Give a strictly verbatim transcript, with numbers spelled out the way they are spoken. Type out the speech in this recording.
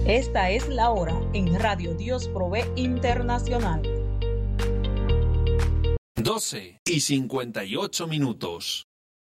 Esta es la hora en Radio Dios Provee Internacional. doce y cincuenta y ocho minutos.